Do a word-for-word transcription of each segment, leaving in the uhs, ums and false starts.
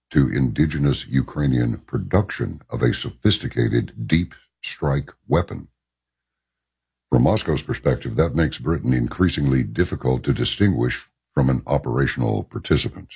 to indigenous Ukrainian production of a sophisticated deep strike weapon. From Moscow's perspective, that makes Britain increasingly difficult to distinguish from an operational participant.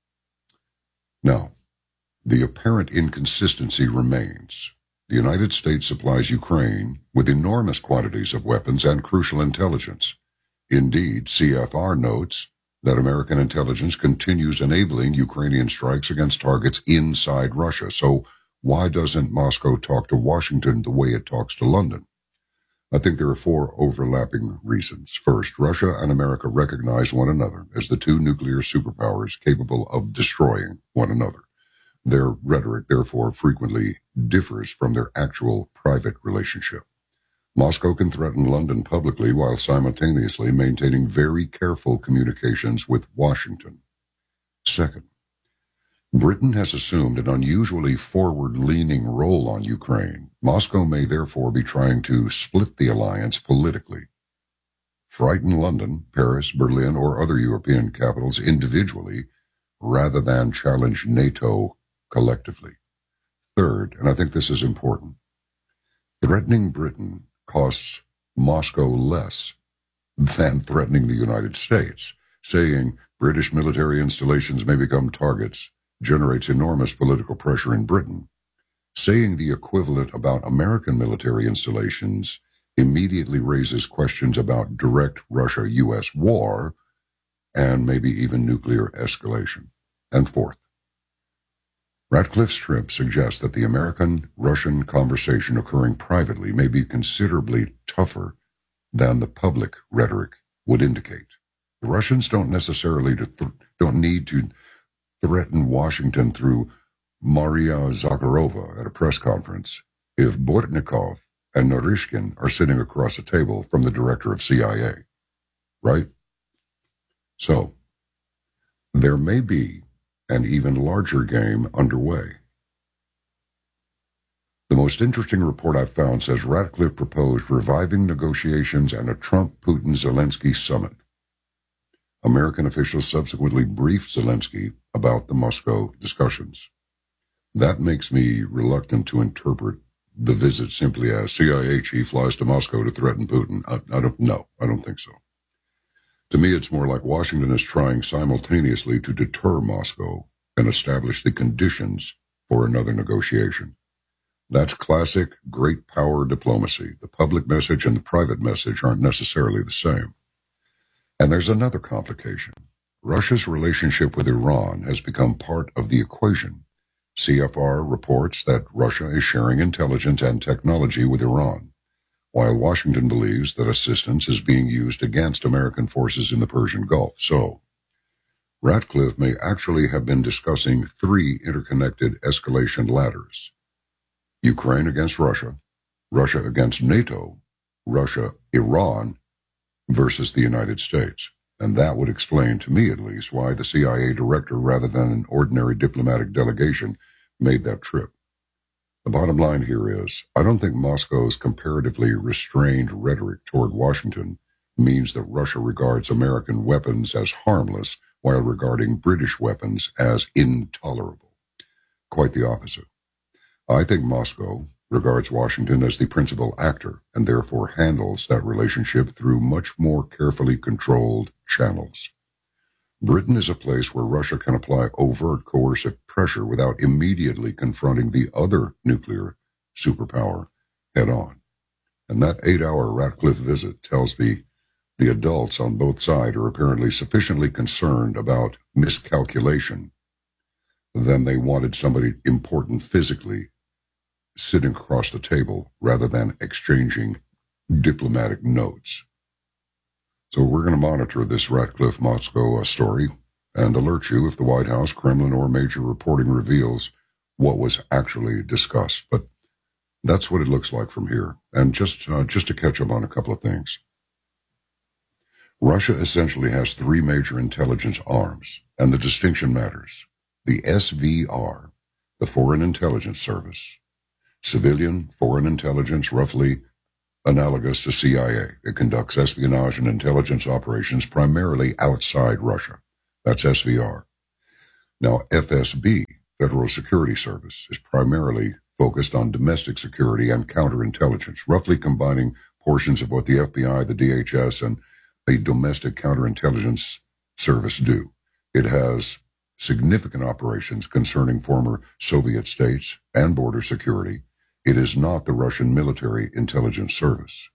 Now, the apparent inconsistency remains. The United States supplies Ukraine with enormous quantities of weapons and crucial intelligence. Indeed, C F R notes that American intelligence continues enabling Ukrainian strikes against targets inside Russia. So why doesn't Moscow talk to Washington the way it talks to London? I think there are four overlapping reasons. First, Russia and America recognize one another as the two nuclear superpowers capable of destroying one another. Their rhetoric, therefore, frequently differs from their actual private relationship. Moscow can threaten London publicly while simultaneously maintaining very careful communications with Washington. Second, Britain has assumed an unusually forward-leaning role on Ukraine. Moscow may therefore be trying to split the alliance politically, frighten London, Paris, Berlin, or other European capitals individually, rather than challenge NATO collectively. Third, and I think this is important, threatening Britain costs Moscow less than threatening the United States. Saying British military installations may become targets generates enormous political pressure in Britain. Saying the equivalent about American military installations immediately raises questions about direct Russia-U S war and maybe even nuclear escalation. And fourth, Ratcliffe's trip suggests that the American-Russian conversation occurring privately may be considerably tougher than the public rhetoric would indicate. The Russians don't necessarily th- don't need to threaten Washington through Maria Zakharova at a press conference if Bortnikov and Narishkin are sitting across a table from the director of C I A, right? So, there may be an even larger game underway. The most interesting report I've found says Ratcliffe proposed reviving negotiations and a Trump-Putin-Zelensky summit. American officials subsequently briefed Zelensky about the Moscow discussions. That makes me reluctant to interpret the visit simply as C I A chief flies to Moscow to threaten Putin. I, I don't know. I don't think so. To me, it's more like Washington is trying simultaneously to deter Moscow and establish the conditions for another negotiation. That's classic great power diplomacy. The public message and the private message aren't necessarily the same. And there's another complication. Russia's relationship with Iran has become part of the equation. C F R reports that Russia is sharing intelligence and technology with Iran, while Washington believes that assistance is being used against American forces in the Persian Gulf. So, Ratcliffe may actually have been discussing three interconnected escalation ladders. Ukraine against Russia, Russia against NATO, Russia, Iran versus the United States. And that would explain, to me at least, why the C I A director, rather than an ordinary diplomatic delegation, made that trip. The bottom line here is, I don't think Moscow's comparatively restrained rhetoric toward Washington means that Russia regards American weapons as harmless while regarding British weapons as intolerable. Quite the opposite. I think Moscow regards Washington as the principal actor and therefore handles that relationship through much more carefully controlled channels. Britain is a place where Russia can apply overt coercive pressure without immediately confronting the other nuclear superpower head on. And that eight-hour Ratcliffe visit tells me the adults on both sides are apparently sufficiently concerned about miscalculation than they wanted somebody important physically sitting across the table rather than exchanging diplomatic notes. So we're going to monitor this Ratcliffe-Moscow uh, story and alert you if the White House, Kremlin, or major reporting reveals what was actually discussed. But that's what it looks like from here. And just uh, just to catch up on a couple of things. Russia essentially has three major intelligence arms, and the distinction matters. The S V R, the Foreign Intelligence Service, civilian foreign intelligence, roughly analogous to C I A. It conducts espionage and intelligence operations primarily outside Russia. That's S V R. Now, F S B Federal Security Service is primarily focused on domestic security and counterintelligence, roughly combining portions of what the F B I, the D H S, and a domestic counterintelligence service do. It has significant operations concerning former Soviet states and border security. It is not the Russian Military Intelligence Service.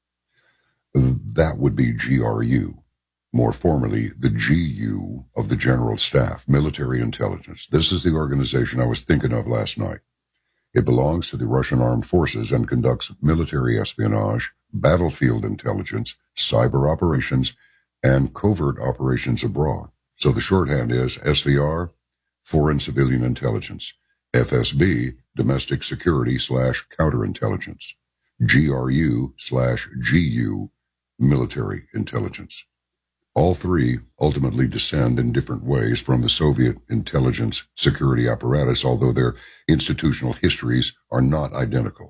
That would be G R U, more formally the G U of the General Staff, Military Intelligence. This is the organization I was thinking of last night. It belongs to the Russian Armed Forces and conducts military espionage, battlefield intelligence, cyber operations, and covert operations abroad. So the shorthand is S V R, Foreign Civilian Intelligence, F S B, Domestic Security slash Counterintelligence, G R U slash G U, Military Intelligence. All three ultimately descend in different ways from the Soviet intelligence security apparatus, although their institutional histories are not identical.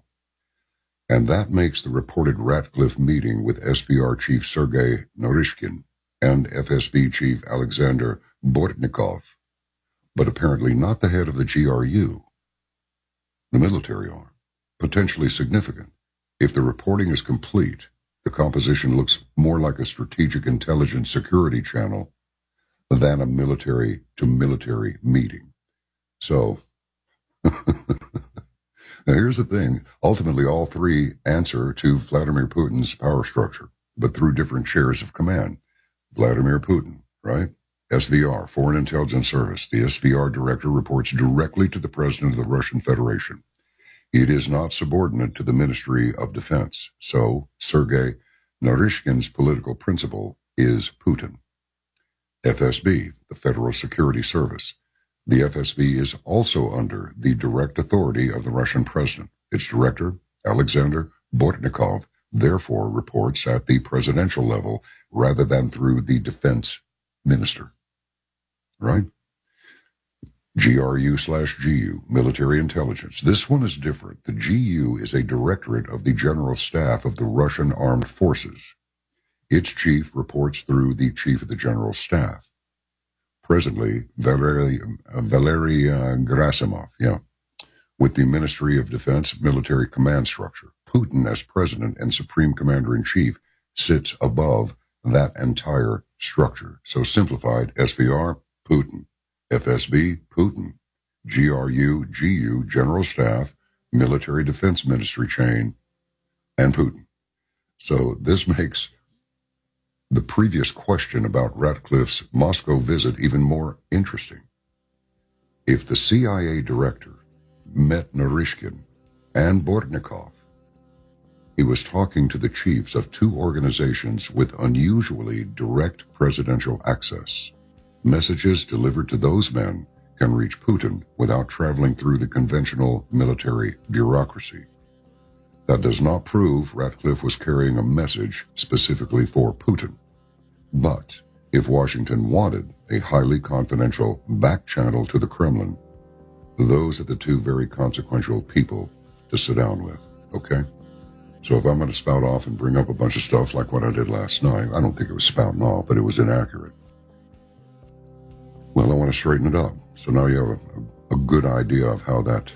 And that makes the reported Ratcliffe meeting with S V R Chief Sergei Naryshkin and F S B Chief Alexander Bortnikov, but apparently not the head of the G R U, the military arm, potentially significant. If the reporting is complete, the composition looks more like a strategic intelligence security channel than a military-to-military meeting. So, now here's the thing. Ultimately, all three answer to Vladimir Putin's power structure, but through different chairs of command. Vladimir Putin, right? S V R, Foreign Intelligence Service. The S V R director reports directly to the President of the Russian Federation. It is not subordinate to the Ministry of Defense. So, Sergei Naryshkin's political principal is Putin. F S B, the Federal Security Service. The F S B is also under the direct authority of the Russian president. Its director, Alexander Bortnikov, therefore reports at the presidential level rather than through the defense minister. Right? G R U slash G U, Military Intelligence. This one is different. The G U is a directorate of the General Staff of the Russian Armed Forces. Its chief reports through the Chief of the General Staff. Presently, Valery, uh, Valery uh, Gerasimov, yeah, with the Ministry of Defense military command structure. Putin, as President and Supreme Commander-in-Chief, sits above that entire structure. So simplified, S V R, Putin. F S B, Putin. G R U, G U, General Staff, Military Defense Ministry chain, and Putin. So this makes the previous question about Ratcliffe's Moscow visit even more interesting. If the C I A director met Naryshkin and Bortnikov, he was talking to the chiefs of two organizations with unusually direct presidential access. Messages delivered to those men can reach Putin without traveling through the conventional military bureaucracy. That does not prove Ratcliffe was carrying a message specifically for Putin. But if Washington wanted a highly confidential back channel to the Kremlin, those are the two very consequential people to sit down with, okay? So if I'm going to spout off and bring up a bunch of stuff like what I did last night, I don't think it was spouting off, but it was inaccurate. Well, I want to straighten it up. So now you have a, a good idea of how that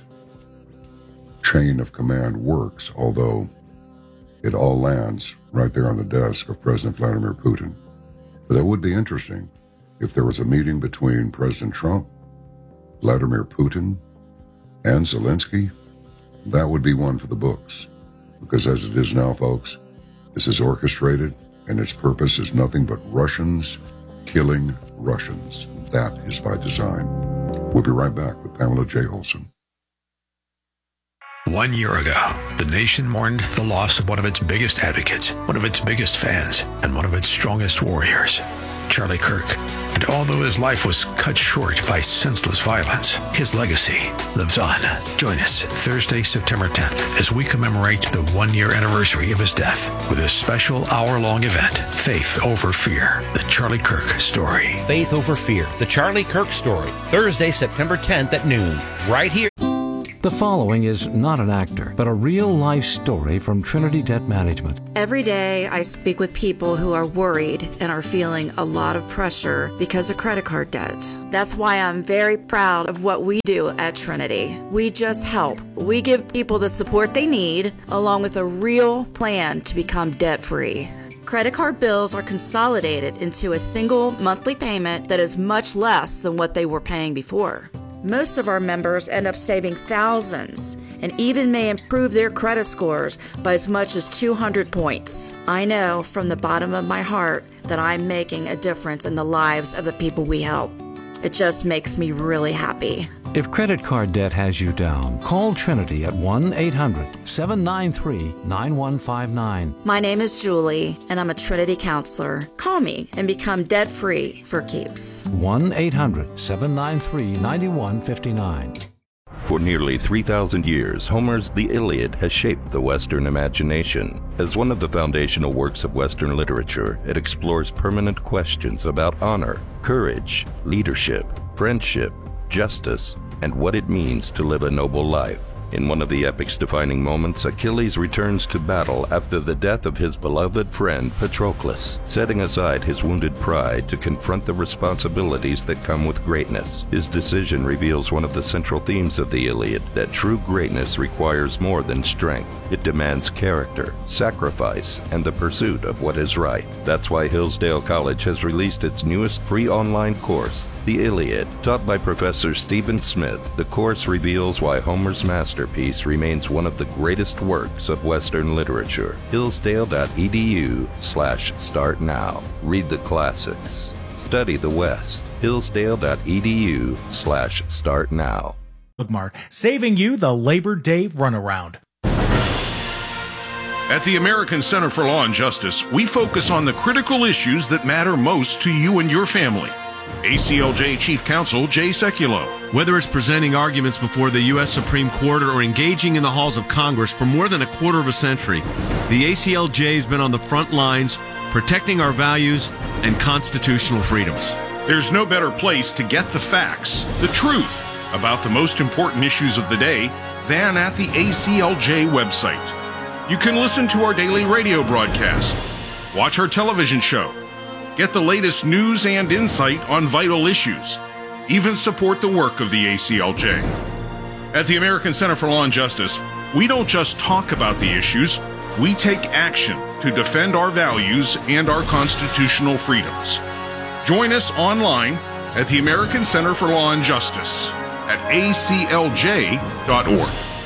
chain of command works, although it all lands right there on the desk of President Vladimir Putin. But that would be interesting if there was a meeting between President Trump, Vladimir Putin, and Zelensky. That would be one for the books. Because as it is now, folks, this is orchestrated, and its purpose is nothing but Russians killing Russians. That is by design. We'll be right back with Pamela J. Olson. One year ago, the nation mourned the loss of one of its biggest advocates, one of its biggest fans, and one of its strongest warriors, Charlie Kirk. And although his life was cut short by senseless violence, his legacy lives on. Join us Thursday, September tenth, as we commemorate the one-year anniversary of his death with a special hour-long event, Faith Over Fear, the Charlie Kirk Story. Faith Over Fear, the Charlie Kirk Story, Thursday, September tenth at noon, right here. The following is not an actor, but a real-life story from Trinity Debt Management. Every day I speak with people who are worried and are feeling a lot of pressure because of credit card debt. That's why I'm very proud of what we do at Trinity. We just help. We give people the support they need, along with a real plan to become debt-free. Credit card bills are consolidated into a single monthly payment that is much less than what they were paying before. Most of our members end up saving thousands and even may improve their credit scores by as much as two hundred points. I know from the bottom of my heart that I'm making a difference in the lives of the people we help. It just makes me really happy. If credit card debt has you down, call Trinity at one eight hundred seven nine three nine one five nine. My name is Julie, and I'm a Trinity counselor. Call me and become debt-free for keeps. one eight hundred seven nine three nine one five nine. For nearly three thousand years, Homer's The Iliad has shaped the Western imagination. As one of the foundational works of Western literature, it explores permanent questions about honor, courage, leadership, friendship, justice, and what it means to live a noble life. In one of the epic's defining moments, Achilles returns to battle after the death of his beloved friend Patroclus, setting aside his wounded pride to confront the responsibilities that come with greatness. His decision reveals one of the central themes of the Iliad, that true greatness requires more than strength. It demands character, sacrifice, and the pursuit of what is right. That's why Hillsdale College has released its newest free online course, The Iliad. Taught by Professor Stephen Smith, the course reveals why Homer's master Masterpiece remains one of the greatest works of Western literature. Hillsdale.edu slash start now. Read the classics. Study the West. Hillsdale.edu slash start now. Bookmark, saving you the Labor Day runaround. At the American Center for Law and Justice, we focus on the critical issues that matter most to you and your family. A C L J Chief Counsel Jay Sekulow. Whether it's presenting arguments before the U S Supreme Court or engaging in the halls of Congress for more than a quarter of a century, the A C L J has been on the front lines protecting our values and constitutional freedoms. There's no better place to get the facts, the truth, about the most important issues of the day than at the A C L J website. You can listen to our daily radio broadcast, watch our television show, get the latest news and insight on vital issues, even support the work of the A C L J. At the American Center for Law and Justice, we don't just talk about the issues, we take action to defend our values and our constitutional freedoms. Join us online at the American Center for Law and Justice at A C L J dot org.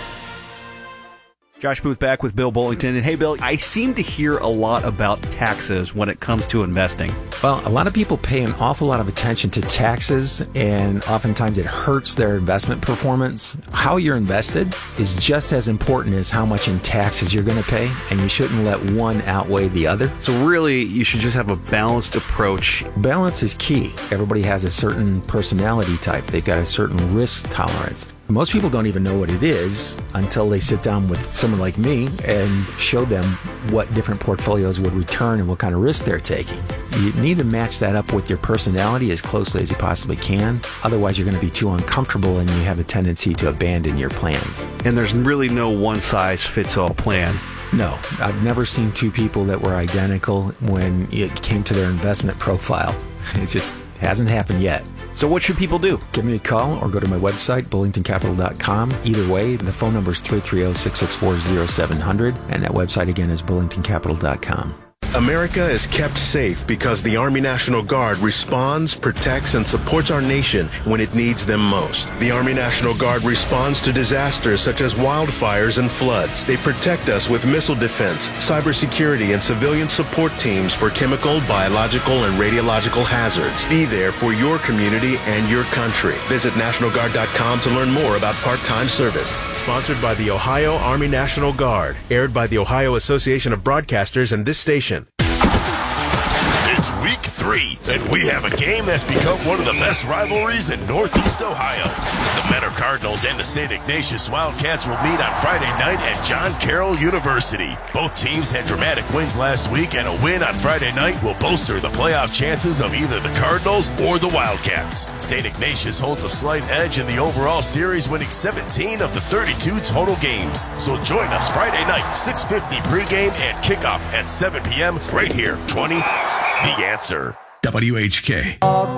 Josh Booth back with Bill Bullington. And hey, Bill, I seem to hear a lot about taxes when it comes to investing. Well, a lot of people pay an awful lot of attention to taxes, and oftentimes it hurts their investment performance. How you're invested is just as important as how much in taxes you're going to pay, and you shouldn't let one outweigh the other. So really, you should just have a balanced approach. Balance is key. Everybody has a certain personality type. They've got a certain risk tolerance. Most people don't even know what it is until they sit down with someone like me and show them what different portfolios would return and what kind of risk they're taking. You need to match that up with your personality as closely as you possibly can. Otherwise, you're going to be too uncomfortable and you have a tendency to abandon your plans. And there's really no one-size-fits-all plan. No, I've never seen two people that were identical when it came to their investment profile. It just hasn't happened yet. So what should people do? Give me a call or go to my website, bullington capital dot com. Either way, the phone number is three three zero, six six four, zero seven zero zero, and that website again is bullington capital dot com. America is kept safe because the Army National Guard responds, protects, and supports our nation when it needs them most. The Army National Guard responds to disasters such as wildfires and floods. They protect us with missile defense, cybersecurity, and civilian support teams for chemical, biological, and radiological hazards. Be there for your community and your country. Visit National Guard dot com to learn more about part-time service. Sponsored by the Ohio Army National Guard. Aired by the Ohio Association of Broadcasters and this station. It's week three. three, and we have a game that's become one of the best rivalries in Northeast Ohio. The Mentor Cardinals and the Saint Ignatius Wildcats will meet on Friday night at John Carroll University. Both teams had dramatic wins last week, and a win on Friday night will bolster the playoff chances of either the Cardinals or the Wildcats. Saint Ignatius holds a slight edge in the overall series, winning seventeen of the thirty-two total games. So join us Friday night, six fifty pregame and kickoff at seven p.m. right here, twenty The Answer. W H K.